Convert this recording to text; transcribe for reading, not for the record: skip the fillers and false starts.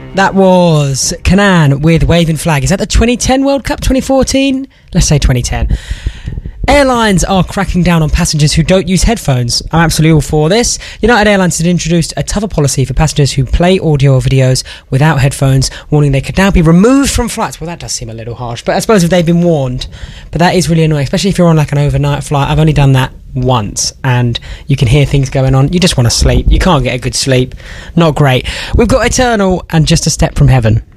That was Kanan with Waving Flag. Is that the 2010 World Cup? 2014? Let's say 2010. Airlines are cracking down on passengers who don't use headphones. I'm absolutely all for this. United Airlines had introduced a tougher policy for passengers who play audio or videos without headphones, warning they could now be removed from flights. Well, that does seem a little harsh, but I suppose if they've been warned. But that is really annoying, especially if you're on like an overnight flight. I've only done that once, and you can hear things going on. You just want to sleep. You can't get a good sleep. Not great. We've got Eternal and Just a Step from Heaven.